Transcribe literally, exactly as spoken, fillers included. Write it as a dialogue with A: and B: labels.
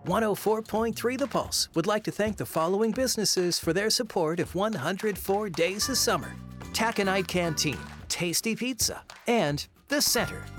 A: one oh four point three The Pulse would like to thank the following businesses for their support of one hundred four Days of Summer: Taconite Canteen, Tasty Pizza, and The Center.